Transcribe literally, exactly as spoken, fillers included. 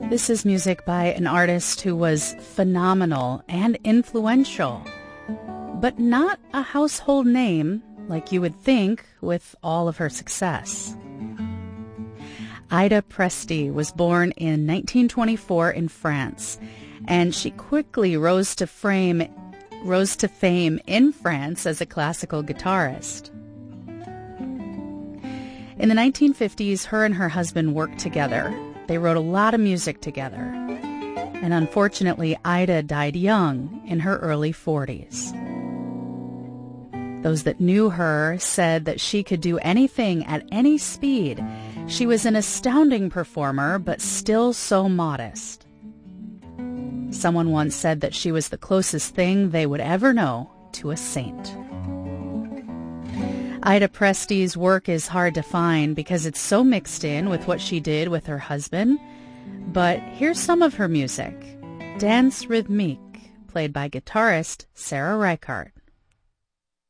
This is music by an artist who was phenomenal and influential, but not a household name like you would think with all of her success. Aida Presti was born in nineteen twenty-four in France, and she quickly rose to fame, rose to fame in France as a classical guitarist. In the nineteen fifties, her and her husband worked together. They wrote a lot of music together. And unfortunately, Aida died young, in her early forties. Those that knew her said that she could do anything at any speed. She was an astounding performer, but still so modest. Someone once said that she was the closest thing they would ever know to a saint. Aida Presti's work is hard to find because it's so mixed in with what she did with her husband. But here's some of her music. Danse Rythmique, played by guitarist Sarah Reichart.